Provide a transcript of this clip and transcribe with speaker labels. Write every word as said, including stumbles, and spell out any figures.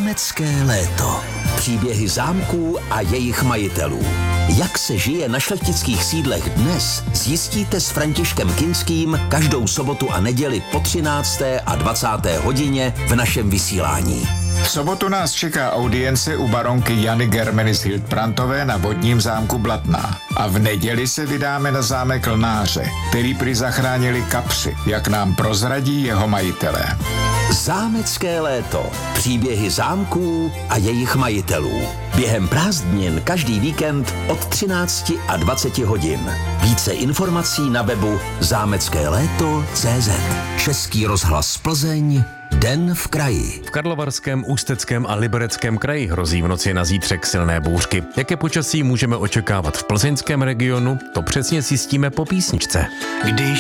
Speaker 1: Zámecké léto. Příběhy zámků a jejich majitelů. Jak se žije na šlechtických sídlech dnes, zjistíte s Františkem Kinským každou sobotu a neděli po třinácté a dvacáté hodině v našem vysílání.
Speaker 2: V sobotu nás čeká audience u baronky Jany Germenis Hildbrandtové na vodním zámku Blatná. A v neděli se vydáme na zámek Lnáře, který prý zachránili kapři, jak nám prozradí jeho majitelé.
Speaker 1: Zámecké léto. Příběhy zámků a jejich majitelů. Během prázdnin každý víkend od třinácti a dvaceti hodin. Více informací na webu zámecké léto tečka cé zet. Český rozhlas Plzeň. Den v kraji.
Speaker 3: V Karlovarském, Ústeckém a Libereckém kraji hrozí v noci na zítřek silné bouřky. Jaké počasí můžeme očekávat v plzeňském regionu, to přesně zjistíme po písničce.
Speaker 4: Když